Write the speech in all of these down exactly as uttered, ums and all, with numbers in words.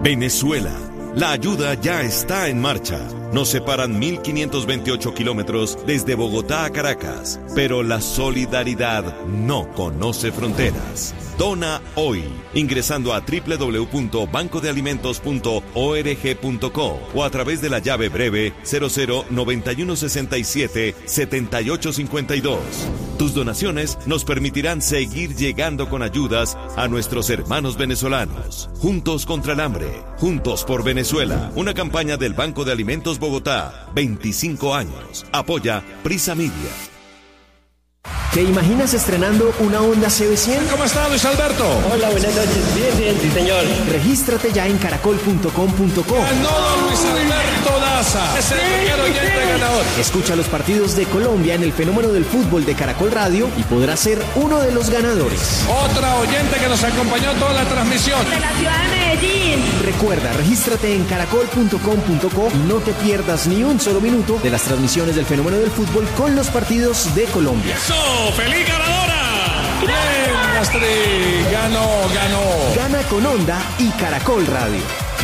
Venezuela. La ayuda ya está en marcha. Nos separan mil quinientos veintiocho kilómetros desde Bogotá a Caracas, pero la solidaridad no conoce fronteras. Dona hoy, ingresando a doble u doble u doble u punto banco de alimentos punto org punto co o a través de la llave breve cero cero noventa y uno sesenta y siete setenta y ocho cincuenta y dos. Tus donaciones nos permitirán seguir llegando con ayudas a nuestros hermanos venezolanos. Juntos contra el hambre, juntos por Venezuela. Una campaña del Banco de Alimentos Bogotá, veinticinco años. Apoya Prisa Media. ¿Te imaginas estrenando una Honda C B cien? ¿Cómo está, Luis Alberto? Hola, buenas noches. Bien, bien, sí, señor. Regístrate ya en caracol punto com punto co. Ganó Luis Alberto Daza. Es el primer oyente ganador. Escucha los partidos de Colombia en el fenómeno del fútbol de Caracol Radio y podrás ser uno de los ganadores. Otra oyente que nos acompañó toda la transmisión. De la ciudad de Medellín. Recuerda, regístrate en caracol punto com punto co y no te pierdas ni un solo minuto de las transmisiones del fenómeno del fútbol con los partidos de Colombia. ¡Eso! ¡Feliz ganadora! ¡Bien, Astrid! ¡Ganó, ganó! Gana con Honda y Caracol Radio.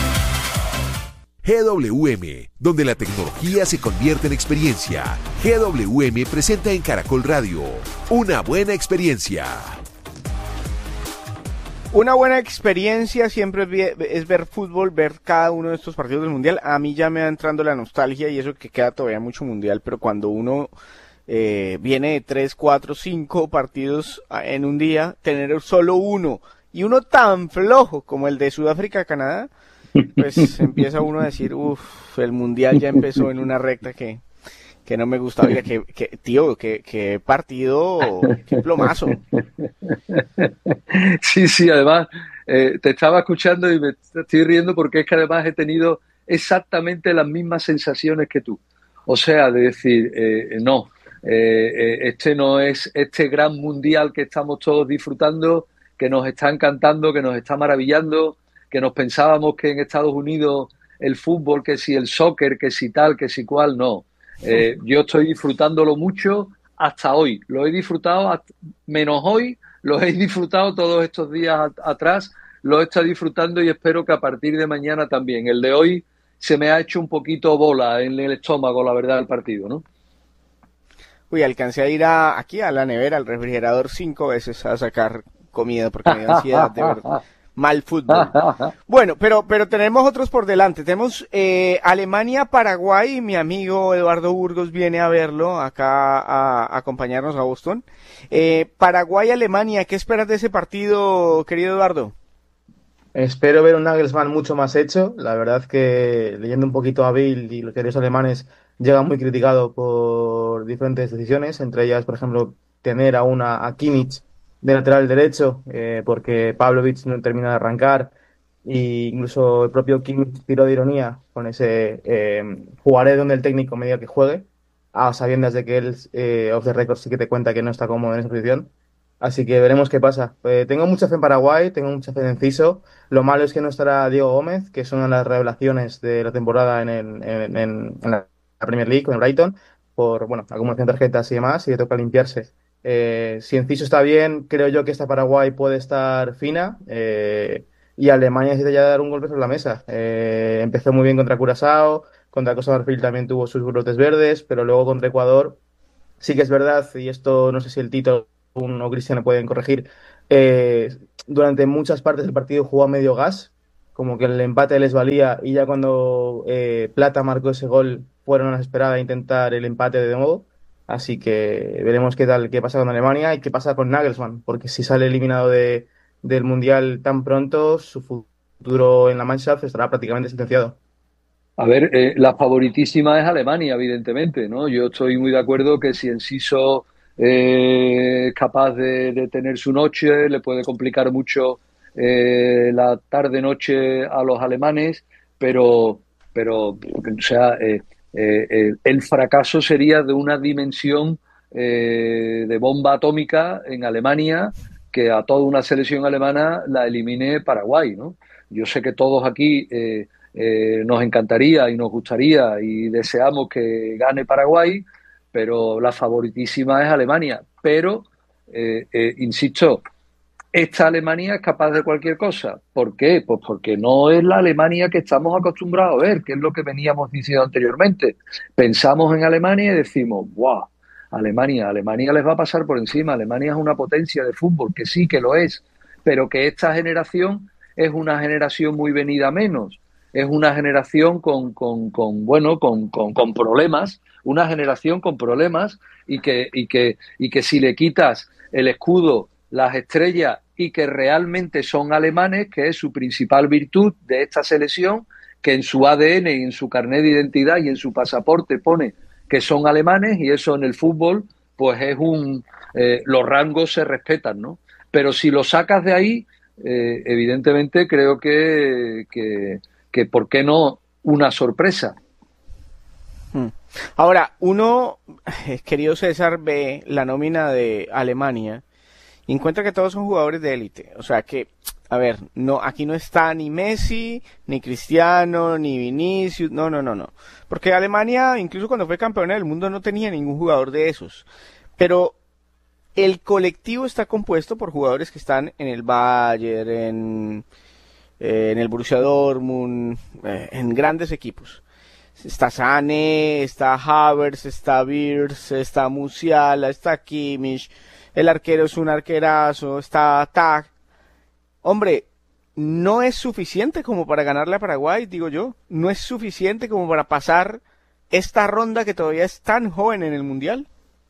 G W M, donde la tecnología se convierte en experiencia. G W M presenta en Caracol Radio una buena experiencia. Una buena experiencia siempre es ver fútbol, ver cada uno de estos partidos del Mundial. A mí ya me va entrando la nostalgia y eso que queda todavía mucho Mundial, pero cuando uno eh, viene de tres, cuatro, cinco partidos en un día, tener solo uno y uno tan flojo como el de Sudáfrica-Canadá, pues empieza uno a decir, uff, el Mundial ya empezó en una recta que, que no me gusta. Oiga, que, que tío, que, que partido, qué plomazo. Sí, sí, además, eh, te estaba escuchando y me estoy riendo porque es que además he tenido exactamente las mismas sensaciones que tú. O sea, de decir, eh, no, eh, este no es este gran mundial que estamos todos disfrutando, que nos está encantando, que nos está maravillando, que nos pensábamos que en Estados Unidos el fútbol, que si el soccer, que si tal, que si cual, no. Eh, yo estoy disfrutándolo mucho hasta hoy. Lo he disfrutado hasta, menos hoy, lo he disfrutado todos estos días a, atrás, lo he estado disfrutando y espero que a partir de mañana también. El de hoy se me ha hecho un poquito bola en el estómago, la verdad, el partido, ¿no? Uy, alcancé a ir a, aquí a la nevera, al refrigerador cinco veces a sacar comida porque me dio ansiedad de ver mal fútbol. Bueno, pero pero tenemos otros por delante. Tenemos eh, Alemania-Paraguay. Mi amigo Eduardo Burgos viene a verlo acá a, a acompañarnos a Boston. Eh, Paraguay-Alemania, ¿qué esperas de ese partido, querido Eduardo? Espero ver un Nagelsmann mucho más hecho. La verdad que leyendo un poquito a Bill y los diarios alemanes llega muy criticado por diferentes decisiones, entre ellas, por ejemplo, tener a una a Kimmich de lateral derecho, eh, porque Pavlovic no termina de arrancar, e incluso el propio Kimmich tiró de ironía con ese eh, jugaré donde el técnico me diga que juegue, a sabiendas de que él eh, off the record sí que te cuenta que no está cómodo en esa posición. Así que veremos qué pasa. Eh, tengo mucha fe en Paraguay, tengo mucha fe en Enciso. Lo malo es que no estará Diego Gómez, que es una de las revelaciones de la temporada en, el, en, en, en la Premier League con el Brighton, por bueno, acumulación de tarjetas y demás, y le toca limpiarse. Eh, si Enciso está bien, creo yo que esta Paraguay puede estar fina, eh, y Alemania necesita ya dar un golpe sobre la mesa. Eh, empezó muy bien contra Curazao, contra Costa de Marfil también tuvo sus brotes verdes, pero luego contra Ecuador sí que es verdad, y esto no sé si el Tito o Cristiano pueden corregir, eh, durante muchas partes del partido jugó a medio gas, como que el empate les valía, y ya cuando eh, Plata marcó ese gol fueron a la esperada a intentar el empate de nuevo. Así que veremos qué tal, qué pasa con Alemania y qué pasa con Nagelsmann, porque si sale eliminado de, del Mundial tan pronto, su futuro en la Mannschaft estará prácticamente sentenciado. A ver, eh, la favoritísima es Alemania, evidentemente, ¿no? Yo estoy muy de acuerdo que si Enciso eh, es capaz de, de tener su noche, le puede complicar mucho eh, la tarde-noche a los alemanes, pero, pero o sea, eh, eh, eh, el fracaso sería de una dimensión eh, de bomba atómica en Alemania, que a toda una selección alemana la elimine Paraguay, ¿no? Yo sé que todos aquí eh, eh, nos encantaría y nos gustaría y deseamos que gane Paraguay, pero la favoritísima es Alemania. Pero, eh, eh, insisto, esta Alemania es capaz de cualquier cosa. ¿Por qué? Pues porque no es la Alemania que estamos acostumbrados a ver, que es lo que veníamos diciendo anteriormente. Pensamos en Alemania y decimos, ¡guau! Alemania, Alemania les va a pasar por encima. Alemania es una potencia de fútbol, que sí que lo es, pero que esta generación es una generación muy venida menos. Es una generación con, con, con bueno, con, con, con problemas, una generación con problemas y que, y que, y que si le quitas el escudo, las estrellas y que realmente son alemanes, que es su principal virtud de esta selección, que en su A D N y en su carnet de identidad y en su pasaporte pone que son alemanes, y eso en el fútbol pues es un... Eh, los rangos se respetan, ¿no? Pero si lo sacas de ahí, eh, evidentemente creo que, que, que ¿por qué no una sorpresa? Ahora, uno, querido César, ve la nómina de Alemania y encuentra que todos son jugadores de élite. O sea que, a ver, no, aquí no está ni Messi, ni Cristiano, ni Vinicius, no, no, no, no. Porque Alemania, incluso cuando fue campeona del mundo, no tenía ningún jugador de esos. Pero el colectivo está compuesto por jugadores que están en el Bayern, en, eh, en el Borussia Dortmund, eh, en grandes equipos. Está Sané, está Havertz, está Wirtz, está Musiala, está Kimmich, el arquero es un arquerazo, está Tag. Hombre, no es suficiente como para ganarle a Paraguay, digo yo. No es suficiente como para pasar esta ronda que todavía es tan joven en el Mundial.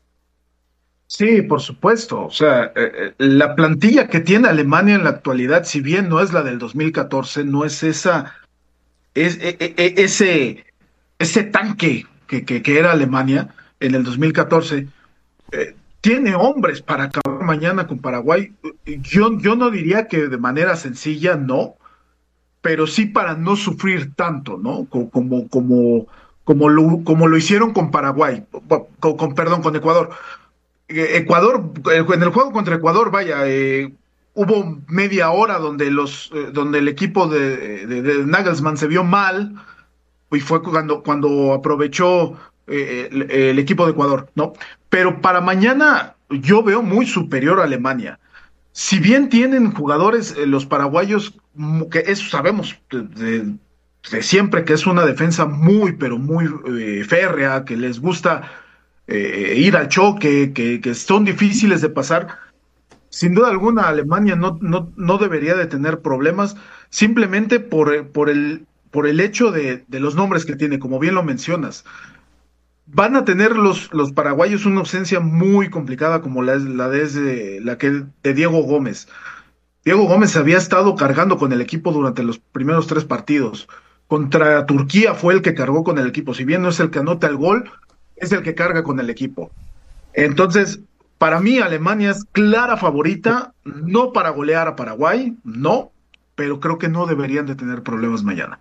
Sí, por supuesto. O sea, eh, la plantilla que tiene Alemania en la actualidad, si bien no es la del dos mil catorce, no es esa, es, e, e, ese, ese tanque que, que, que era Alemania en el dos mil catorce. Eh, tiene hombres para acabar mañana con Paraguay. Yo, yo no diría que de manera sencilla, no, pero sí para no sufrir tanto, ¿no? Como, como, como, como, lo, como lo hicieron con Paraguay, con, con perdón, con Ecuador. Ecuador, en el juego contra Ecuador, vaya, eh, hubo media hora donde los, eh, donde el equipo de, de, de Nagelsmann se vio mal, y fue cuando, cuando aprovechó eh, el, el equipo de Ecuador, ¿no? Pero para mañana yo veo muy superior a Alemania. Si bien tienen jugadores, eh, los paraguayos, que eso sabemos de, de, de siempre, que es una defensa muy, pero muy eh, férrea, que les gusta Eh, ir al choque, que, que son difíciles de pasar. Sin duda alguna, Alemania no, no, no debería de tener problemas, simplemente por, por, el, por el hecho de, de los nombres que tiene, como bien lo mencionas. Van a tener los, los paraguayos una ausencia muy complicada, como la, la, de, la que de Diego Gómez. Diego Gómez había estado cargando con el equipo durante los primeros tres partidos. Contra Turquía fue el que cargó con el equipo. Si bien no es el que anota el gol, es el que carga con el equipo. Entonces, para mí Alemania es clara favorita, no para golear a Paraguay, no, pero creo que no deberían de tener problemas mañana.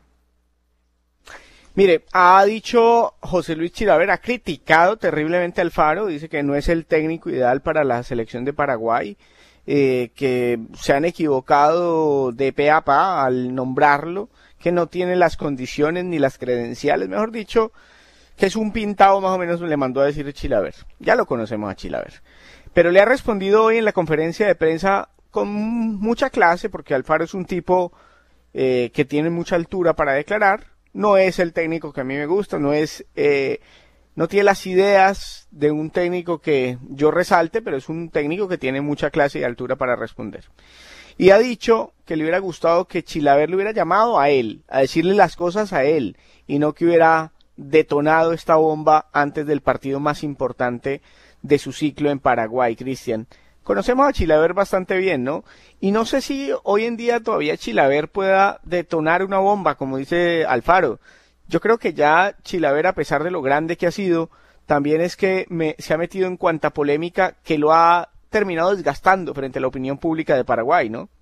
Mire, ha dicho José Luis Chilaver, ha criticado terriblemente a Alfaro, dice que no es el técnico ideal para la selección de Paraguay, eh, que se han equivocado de pe a pa al nombrarlo, que no tiene las condiciones ni las credenciales, mejor dicho, que es un pintado, más o menos le mandó a decir Chilaver. Ya lo conocemos a Chilaver. Pero le ha respondido hoy en la conferencia de prensa con mucha clase, porque Alfaro es un tipo eh, que tiene mucha altura para declarar. No es el técnico que a mí me gusta, no es, eh, no tiene las ideas de un técnico que yo resalte, pero es un técnico que tiene mucha clase y altura para responder. Y ha dicho que le hubiera gustado que Chilaver le hubiera llamado a él, a decirle las cosas a él, y no que hubiera detonado esta bomba antes del partido más importante de su ciclo en Paraguay. Cristian, conocemos a Chilaver bastante bien, ¿no? Y no sé si hoy en día todavía Chilaver pueda detonar una bomba, como dice Alfaro. Yo creo que ya Chilaver, a pesar de lo grande que ha sido, también es que me, se ha metido en cuanta polémica que lo ha terminado desgastando frente a la opinión pública de Paraguay, ¿no?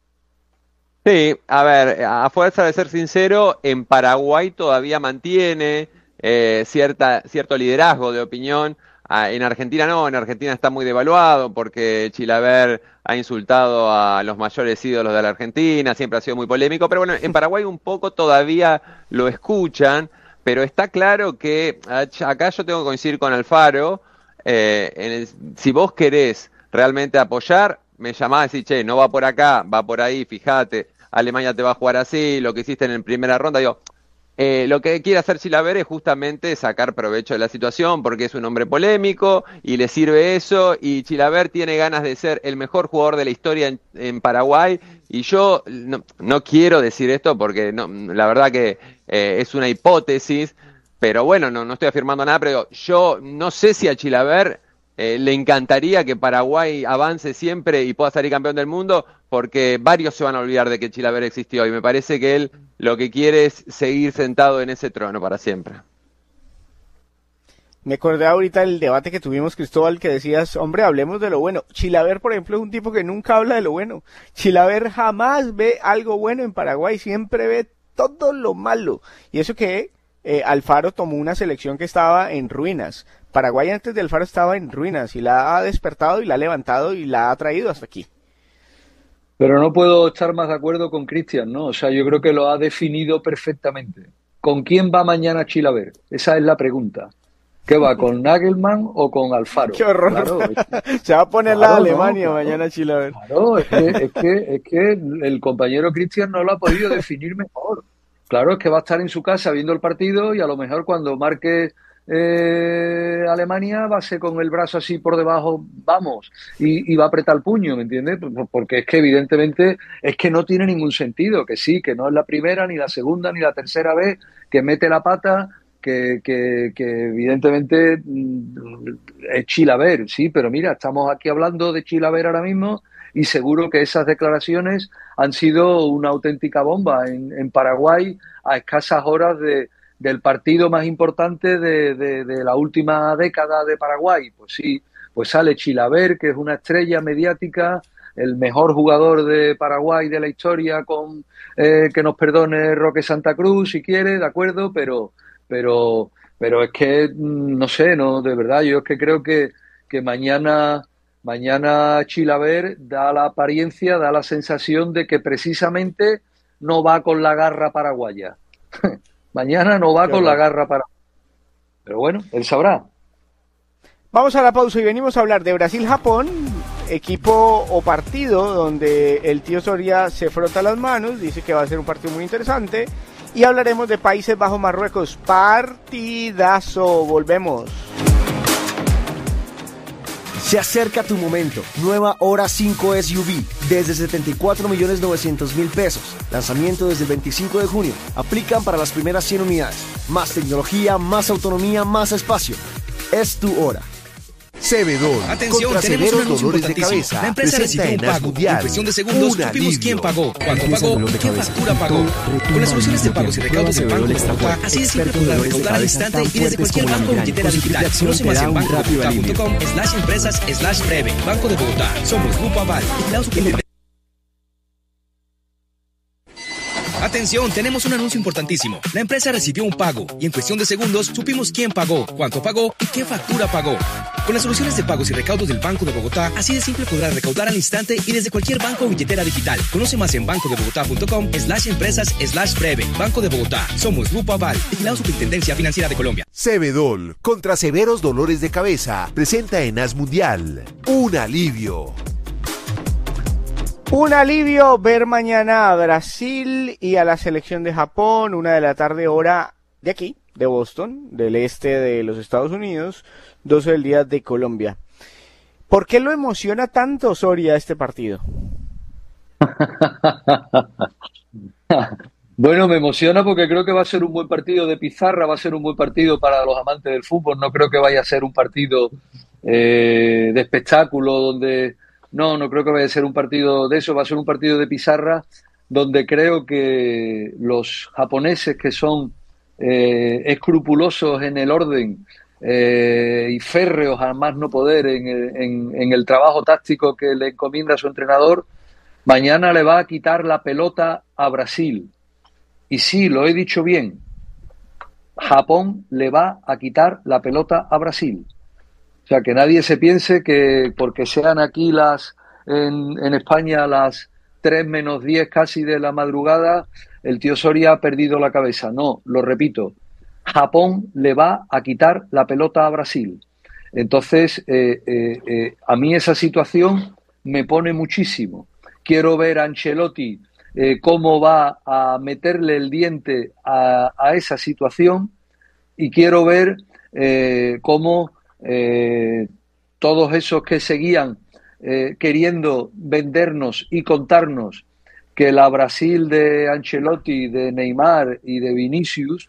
Sí, a ver, a fuerza de ser sincero, en Paraguay todavía mantiene eh, cierta, cierto liderazgo de opinión. Ah, en Argentina no, en Argentina está muy devaluado porque Chilaver ha insultado a los mayores ídolos de la Argentina, siempre ha sido muy polémico, pero bueno, en Paraguay un poco todavía lo escuchan, pero está claro que acá yo tengo que coincidir con Alfaro, eh, en el, si vos querés realmente apoyar, me llamaba y decía, che, no va por acá, va por ahí, fíjate, Alemania te va a jugar así, lo que hiciste en la primera ronda, digo, eh, lo que quiere hacer Chilavert es justamente sacar provecho de la situación porque es un hombre polémico y le sirve eso, y Chilavert tiene ganas de ser el mejor jugador de la historia en, en Paraguay, y yo no, no quiero decir esto porque no, la verdad que eh, es una hipótesis, pero bueno, no, no estoy afirmando nada, pero yo no sé si a Chilavert eh, le encantaría que Paraguay avance siempre y pueda salir campeón del mundo, porque varios se van a olvidar de que Chilavert existió, y me parece que él lo que quiere es seguir sentado en ese trono para siempre. Me acordé ahorita del debate que tuvimos, Cristóbal, que decías, hombre, hablemos de lo bueno. Chilavert, por ejemplo, es un tipo que nunca habla de lo bueno. Chilavert jamás ve algo bueno en Paraguay, siempre ve todo lo malo. Y eso que eh, Alfaro tomó una selección que estaba en ruinas. Paraguay antes de Alfaro estaba en ruinas y la ha despertado y la ha levantado y la ha traído hasta aquí. Pero no puedo estar más de acuerdo con Cristian, ¿no? O sea, yo creo que lo ha definido perfectamente. ¿Con quién va mañana Chilavert? Esa es la pregunta. ¿Qué va, con Nagelman o con Alfaro? ¡Qué horror! Claro, es, se va a poner claro, la Alemania no, claro, mañana Chilavert. Claro, es que, es, que, es que el compañero Cristian no lo ha podido definir mejor. Claro, es que va a estar en su casa viendo el partido y a lo mejor cuando marque eh, Alemania va a ser con el brazo así por debajo, vamos, y, y va a apretar el puño, ¿me entiendes? Porque es que evidentemente es que no tiene ningún sentido, que sí, que no es la primera, ni la segunda, ni la tercera vez que mete la pata, que, que, que evidentemente es Chilavert, sí, pero mira, estamos aquí hablando de Chilavert ahora mismo y seguro que esas declaraciones han sido una auténtica bomba en, en Paraguay a escasas horas de del partido más importante de, de, de la última década de Paraguay. Pues sí, pues sale Chilavert, que es una estrella mediática, el mejor jugador de Paraguay de la historia, con eh, que nos perdone Roque Santa Cruz si quiere, de acuerdo, pero pero pero es que no sé, no, de verdad, yo es que creo que, que mañana mañana Chilavert da la apariencia, da la sensación de que precisamente no va con la garra paraguaya. Mañana no va con la garra para... Pero bueno, él sabrá. Vamos a la pausa y venimos a hablar de Brasil-Japón, equipo o partido donde el tío Soria se frota las manos, dice que va a ser un partido muy interesante, y hablaremos de Países Bajos-Marruecos, partidazo, volvemos. Se acerca tu momento. Nueva Hora cinco S U V desde setenta y cuatro millones novecientos mil pesos. Lanzamiento desde el veinticinco de junio. Aplican para las primeras cien unidades. Más tecnología, más autonomía, más espacio. Es tu hora. Cebedol, atención, contra tenemos severos un anuncio dolores de importantísimo. cabeza, La empresa recibió un pago. En cuestión de segundos supimos quién pagó, cuánto pagó y qué factura pagó. Con las soluciones de pagos y recaudos del Banco de Bogotá, así de simple podrás recaudar al instante y desde cualquier banco o billetera digital. Conoce más en banco de bogotá punto com slash empresas slash breve. Banco de Bogotá. Somos Grupo Aval. Atención, tenemos un anuncio importantísimo. La empresa recibió un pago y en cuestión de segundos supimos quién pagó, cuánto pagó y qué factura pagó. Con las soluciones de pagos y recaudos del Banco de Bogotá, así de simple podrás recaudar al instante y desde cualquier banco o billetera digital. Conoce más en banco de bogotá punto com slash empresas slash breve. Banco de Bogotá. Somos Grupo Aval. Vigilado Superintendencia Financiera de Colombia. Cebedol, contra severos dolores de cabeza, presenta en As Mundial un alivio. Un alivio ver mañana a Brasil y a la selección de Japón, una de la tarde hora de aquí, de Boston, del este de los Estados Unidos, doce del día de Colombia. ¿Por qué lo emociona tanto Soria este partido? Bueno, me emociona porque creo que va a ser un buen partido de pizarra, va a ser un buen partido para los amantes del fútbol, no creo que vaya a ser un partido eh, de espectáculo donde... No, no creo que vaya a ser un partido de eso, va a ser un partido de pizarra donde creo que los japoneses que son eh, escrupulosos en el orden eh, y férreos al más no poder en, en, en el trabajo táctico que le encomienda a su entrenador, mañana le va a quitar la pelota a Brasil. Y sí, lo he dicho bien, Japón le va a quitar la pelota a Brasil. O sea, que nadie se piense que porque sean aquí las en, en España las tres menos diez casi de la madrugada, el tío Soria ha perdido la cabeza. No, lo repito, Japón le va a quitar la pelota a Brasil. Entonces, eh, eh, eh, a mí esa situación me pone muchísimo. Quiero ver a Ancelotti eh, cómo va a meterle el diente a, a esa situación, y quiero ver eh, cómo eh, todos esos que seguían eh, queriendo vendernos y contarnos que la Brasil de Ancelotti, de Neymar y de Vinicius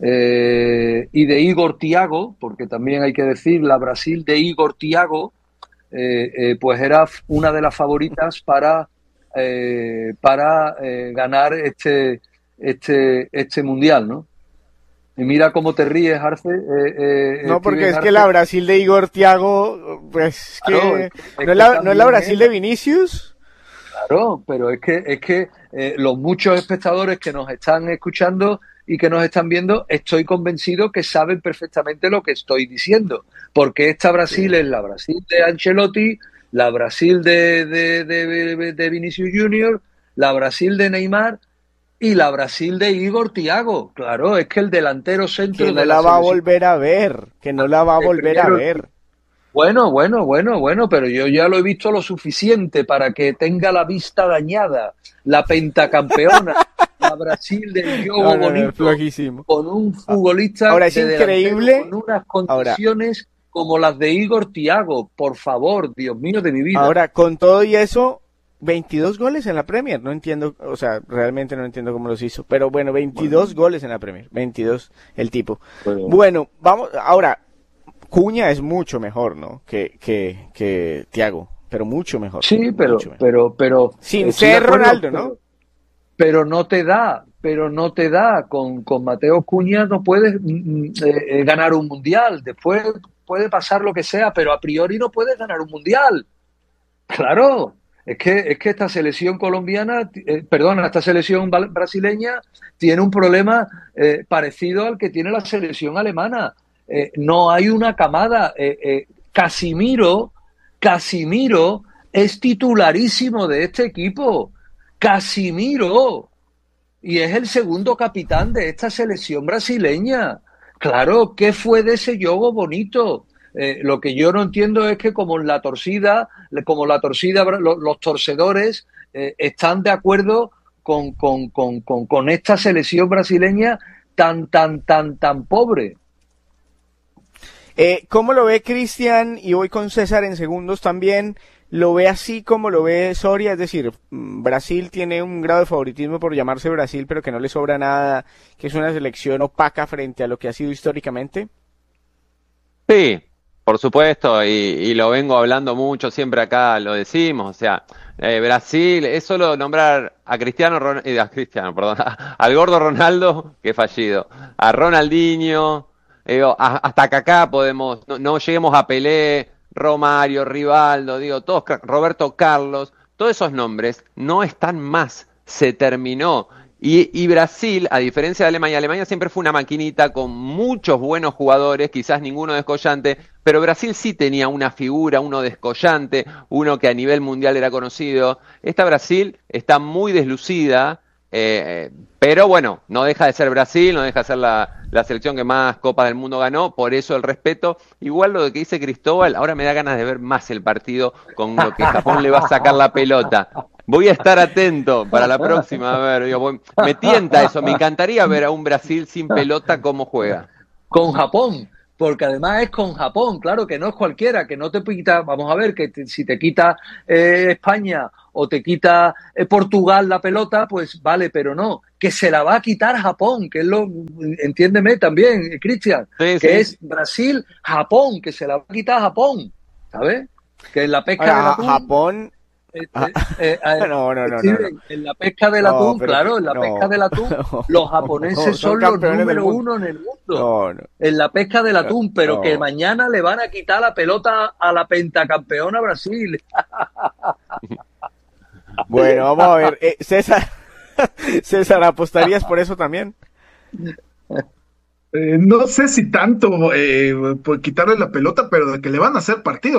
eh, y de Igor Thiago, porque también hay que decir la Brasil de Igor Thiago, eh, eh, pues era una de las favoritas para, eh, para eh, ganar este, este, este mundial, ¿no? Y mira cómo te ríes, Arce. Eh, eh, no, porque Steven es Arce. que la Brasil de Igor Thiago, pues que, Claro, es, es ¿no, es la, que ¿no es la Brasil es... de Vinicius? Claro, pero es que, es que eh, los muchos espectadores que nos están escuchando y que nos están viendo, estoy convencido que saben perfectamente lo que estoy diciendo, porque esta Brasil sí. es la Brasil de Ancelotti, la Brasil de, de, de, de Vinicius Junior, la Brasil de Neymar y la Brasil de Igor Thiago. Claro, es que el delantero centro que no de la, la va selección... a volver a ver, que no la va a volver primero... a ver. Bueno, bueno, bueno, bueno, pero yo ya lo he visto lo suficiente para que tenga la vista dañada. La pentacampeona, la Brasil del juego no, no, bonito, no, con un futbolista ahora es de increíble, con unas condiciones ahora, como las de Igor Thiago. Por favor, Dios mío de mi vida. Ahora, con todo y eso, veintidós goles en la Premier. No entiendo, o sea, realmente no entiendo cómo los hizo. Pero bueno, veintidós bueno. goles en la Premier. veintidós el tipo. Bueno, bueno vamos, ahora... Cuña es mucho mejor, ¿no? Que, que, que Thiago, pero mucho mejor. Sí, pero, mejor. pero, pero. Sin ser acuerdo, Ronaldo, ¿no? Pero, pero no te da, pero no te da. Con, con Mateo Cuña no puedes eh, ganar un mundial. Después puede pasar lo que sea, pero a priori no puedes ganar un mundial. Claro. Es que, es que esta selección colombiana, eh, perdona, esta selección brasileña tiene un problema eh, parecido al que tiene la selección alemana. Eh, no hay una camada. Eh, eh, Casimiro, Casimiro es titularísimo de este equipo. Casimiro. Y es el segundo capitán de esta selección brasileña. Claro, ¿qué fue de ese yogo bonito? Eh, lo que yo no entiendo es que como la torcida, como la torcida, los, los torcedores eh, están de acuerdo con, con, con, con, con esta selección brasileña tan, tan, tan, tan pobre. Eh, ¿Cómo lo ve Cristian? Y voy con César en segundos también. ¿Lo ve así como lo ve Soria? Es decir, Brasil tiene un grado de favoritismo por llamarse Brasil, pero que no le sobra nada, que es una selección opaca frente a lo que ha sido históricamente. Sí, por supuesto, y, y lo vengo hablando mucho, siempre acá lo decimos, o sea, eh, Brasil es solo nombrar a Cristiano, Ron- eh, a Cristiano, perdón, al gordo Ronaldo, que fallido, a Ronaldinho, eh, a, hasta Kaká podemos, no, no lleguemos a Pelé, Romario, Rivaldo, digo, todos, Roberto Carlos, todos esos nombres no están más, se terminó. Y, y Brasil, a diferencia de Alemania, Alemania siempre fue una maquinita con muchos buenos jugadores, quizás ninguno descollante, pero Brasil sí tenía una figura, uno descollante, uno que a nivel mundial era conocido. Esta Brasil está muy deslucida, eh, pero bueno, no deja de ser Brasil, no deja de ser la, la selección que más Copas del Mundo ganó, por eso el respeto. Igual lo que dice Cristóbal, ahora me da ganas de ver más el partido con lo que Japón le va a sacar la pelota. Voy a estar atento para la próxima, a ver, digo, voy, me tienta eso, me encantaría ver a un Brasil sin pelota cómo juega. Con Japón, porque además es con Japón, claro, que no es cualquiera, que no te quita, vamos a ver, que te, si te quita eh, España o te quita eh, Portugal la pelota, pues vale, pero no, que se la va a quitar Japón, que es lo, entiéndeme también, Cristian, sí, que sí. Es Brasil-Japón, que se la va a quitar Japón, ¿sabes? Que en la pesca Ahora, de la Japón... Eh, eh, eh, no, no, no, Steven, no, no. En la pesca del atún, no, claro, en la no, pesca del atún, no, los japoneses no, son, son los número uno en el mundo. No, no. En la pesca del atún, pero no. Que mañana le van a quitar la pelota a la pentacampeona Brasil. Bueno, vamos a ver. Eh, César, César, ¿apostarías por eso también? Eh, no sé si tanto eh, por quitarle la pelota, pero de que le van a hacer partido.